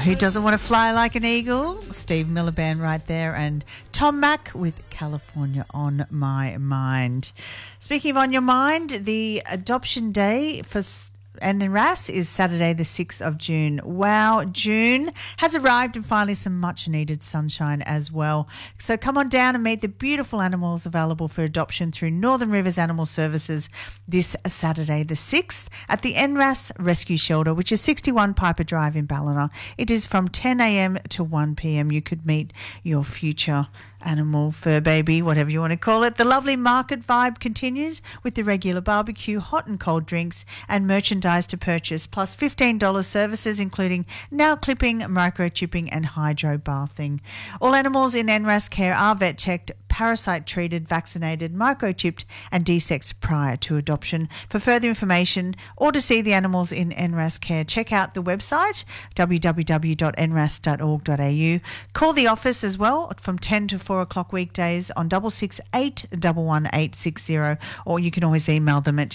Who doesn't want to fly like an eagle? Steve Miller Band right there, and Tom Mack with California on My Mind. Speaking of on your mind, the adoption day for NRAS is Saturday the 6th of June. Wow, June has arrived, and finally some much needed sunshine as well. So come on down and meet the beautiful animals available for adoption through Northern Rivers Animal Services this Saturday the 6th at the NRAS Rescue Shelter, which is 61 Piper Drive in Ballina. It is from 10 a.m. to 1 p.m. You could meet your future animal, fur baby, whatever you want to call it. The lovely market vibe continues with the regular barbecue, hot and cold drinks and merchandise to purchase, plus $15 services including nail clipping, microchipping and hydro bathing. All animals in NRAS care are vet checked, parasite treated, vaccinated, microchipped and desexed prior to adoption. For further information or to see the animals in NRAS care, check out the website www.nras.org.au. Call the office as well from 10 to 4 o'clock weekdays on 668 11860, or you can always email them at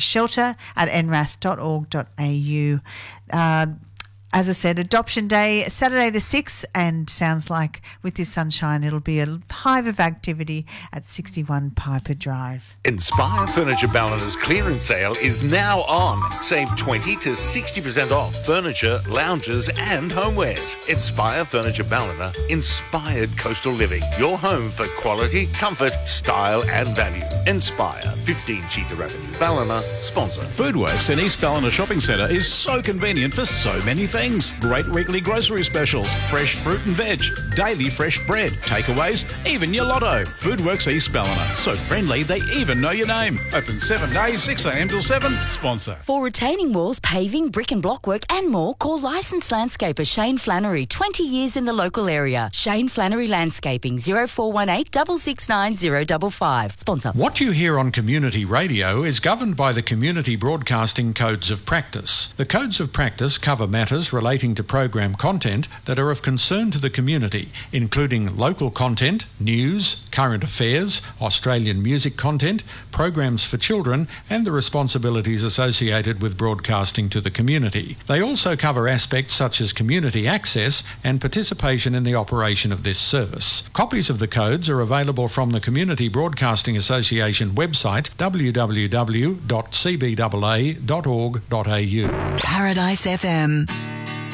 shelter@nras.org.au. As I said, Adoption Day, Saturday the 6th, and sounds like with this sunshine it'll be a hive of activity at 61 Piper Drive. Inspire Furniture Ballina's clearance sale is now on. Save 20 to 60% off furniture, lounges and homewares. Inspire Furniture Ballina, inspired coastal living. Your home for quality, comfort, style and value. Inspire, 15 Cheetah Avenue, Ballina, sponsor. Foodworks in East Ballina Shopping Centre is so convenient for so many things. Great weekly grocery specials, fresh fruit and veg, daily fresh bread, takeaways, even your lotto. Foodworks East Ballina. So friendly they even know your name. Open 7 days, 6 a.m. till 7. Sponsor. For retaining walls, paving, brick and block work and more, call licensed landscaper Shane Flannery, 20 years in the local area. Shane Flannery Landscaping, 0418 669 055. Sponsor. What you hear on community radio is governed by the Community Broadcasting Codes of Practice. The Codes of Practice cover matters relating to program content that are of concern to the community, including local content, news, current affairs, Australian music content, programs for children, and the responsibilities associated with broadcasting to the community. They also cover aspects such as community access and participation in the operation of this service. Copies of the codes are available from the Community Broadcasting Association website, www.cbaa.org.au. Paradise FM.